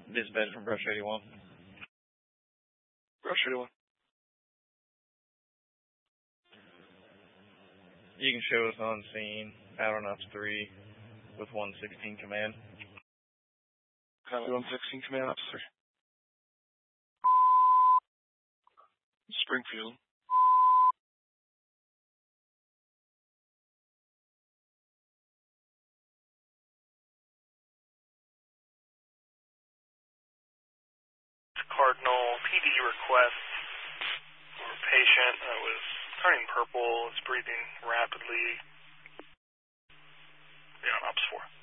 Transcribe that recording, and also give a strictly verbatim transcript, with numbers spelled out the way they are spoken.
Dispatch from Brush eighty-one. Brush eighty-one. You can show us on scene, out on ops three, with one sixteen command. Copy one sixteen command, ops three. Springfield. Cardinal, P D request for a patient that was turning purple, is breathing rapidly. Yeah, on ops four.